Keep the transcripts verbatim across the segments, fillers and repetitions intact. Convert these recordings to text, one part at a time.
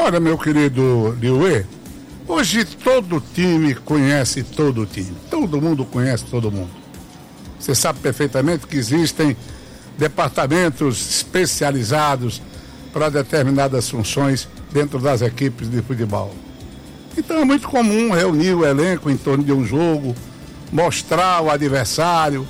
Olha, meu querido Liuê, hoje todo time conhece todo time. Todo mundo conhece todo mundo. Você sabe perfeitamente que existem departamentos especializados para determinadas funções dentro das equipes de futebol. Então é muito comum reunir o elenco em torno de um jogo, mostrar o adversário,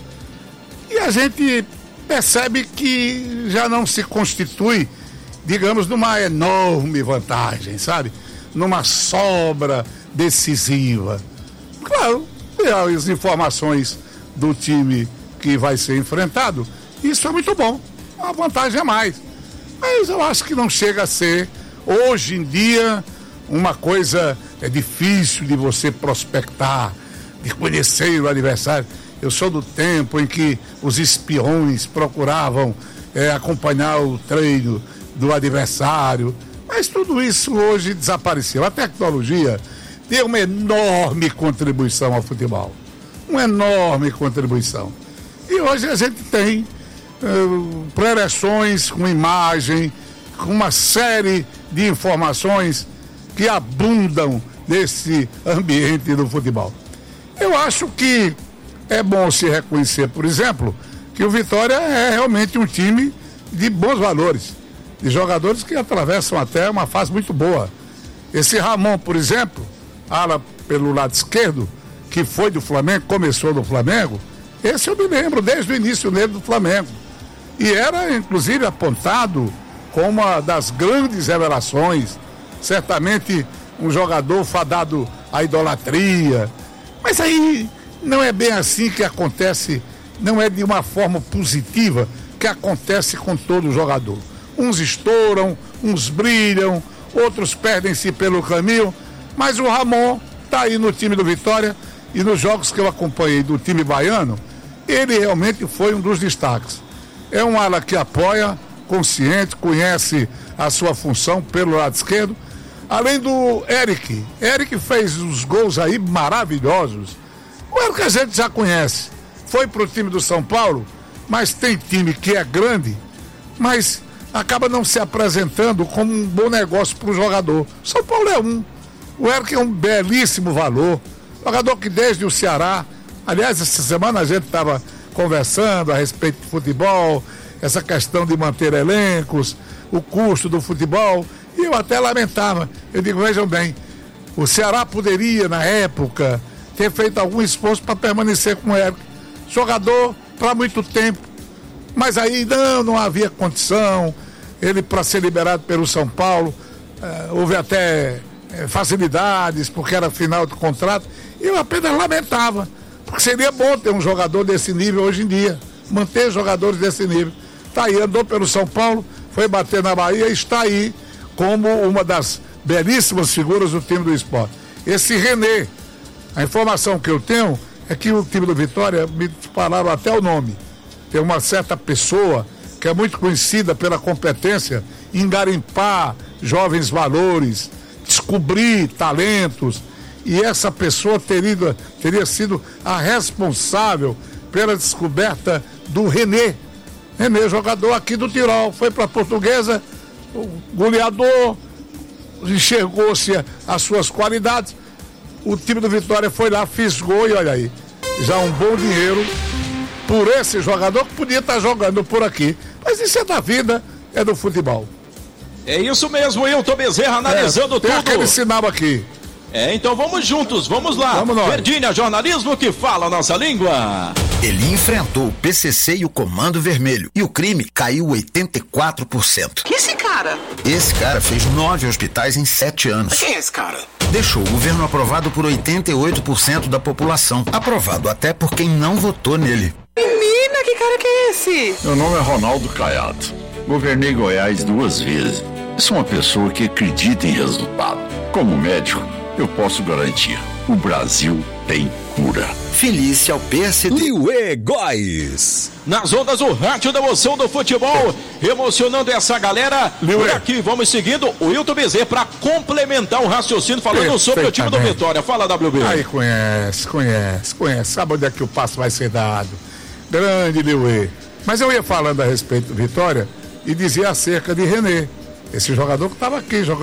e a gente percebe que já não se constitui, digamos, numa enorme vantagem, sabe? Numa sobra decisiva. Claro, as informações do time que vai ser enfrentado, isso é muito bom, uma vantagem a mais. Mas eu acho que não chega a ser, hoje em dia, uma coisa é difícil de você prospectar, de conhecer o adversário. Eu sou do tempo em que os espiões procuravam é, acompanhar o treino do adversário, mas tudo isso hoje desapareceu. A tecnologia deu uma enorme contribuição ao futebol, uma enorme contribuição. E hoje a gente tem uh, preleções com imagem, com uma série de informações que abundam nesse ambiente do futebol. Eu acho que é bom se reconhecer, por exemplo, que o Vitória é realmente um time de bons valores, de jogadores que atravessam até uma fase muito boa. Esse Ramon, por exemplo, ala pelo lado esquerdo, que foi do Flamengo, começou no Flamengo, esse eu me lembro desde o início dele do Flamengo. E era, inclusive, apontado como uma das grandes revelações, certamente um jogador fadado à idolatria. Mas aí não é bem assim que acontece, não é de uma forma positiva que acontece com todo jogador. Uns estouram, uns brilham, outros perdem-se pelo caminho, mas o Ramon está aí no time do Vitória, e nos jogos que eu acompanhei do time baiano, ele realmente foi um dos destaques. É um ala que apoia, consciente, conhece a sua função pelo lado esquerdo, além do Eric. Eric fez os gols aí maravilhosos. O Eric a gente já conhece, foi pro time do São Paulo, mas tem time que é grande, mas acaba não se apresentando como um bom negócio para o jogador. São Paulo é um. O Eric é um belíssimo valor. Jogador que desde o Ceará, aliás, essa semana a gente estava conversando a respeito de futebol, essa questão de manter elencos, o custo do futebol, e eu até lamentava. Eu digo, vejam bem, o Ceará poderia, na época, ter feito algum esforço para permanecer com o Eric. Jogador para muito tempo. Mas aí não, não havia condição, ele para ser liberado pelo São Paulo, eh, houve até eh, facilidades, porque era final de contrato, e eu apenas lamentava, porque seria bom ter um jogador desse nível hoje em dia, manter jogadores desse nível. Está aí, andou pelo São Paulo, foi bater na Bahia e está aí como uma das belíssimas figuras do time do Sport. Esse René, a informação que eu tenho é que o time do Vitória, me falaram até o nome, tem uma certa pessoa que é muito conhecida pela competência em garimpar jovens valores, descobrir talentos, e essa pessoa teria, teria sido a responsável pela descoberta do René. René, jogador aqui do Tirol, foi para a Portuguesa, o goleador, enxergou-se as suas qualidades, o time do Vitória foi lá, fisgou, e olha aí, já um bom dinheiro por esse jogador que podia estar jogando por aqui. Mas isso é da vida, é do futebol. É isso mesmo, Hilton Bezerra analisando é, tem tudo. Tem aquele sinal aqui. É, então vamos juntos, vamos lá. Vamos nós. Verdinha, jornalismo que fala a nossa língua. Ele enfrentou o P C C e o Comando Vermelho, e o crime caiu oitenta e quatro por cento. Que esse cara? Esse cara fez nove hospitais em sete anos. Quem é esse cara? Deixou o governo aprovado por oitenta e oito por cento da população. Aprovado até por quem não votou nele. Menina, que cara que é esse? Meu nome é Ronaldo Caiado. Governei Goiás duas vezes. Sou uma pessoa que acredita em resultado. Como médico, eu posso garantir: o Brasil tem cura. Felice ao P S D. Liuê Góes. Nas ondas do rádio da emoção do futebol, emocionando essa galera. Por aqui, vamos seguindo o Hilton Bezerra para complementar o raciocínio, falando sobre o time do Vitória. Fala, W B. Aí conhece, conhece, conhece. Sabe onde é que o passo vai ser dado? Grande Liuê. Mas eu ia falando a respeito do Vitória e dizia acerca de René, esse jogador que estava aqui jogando.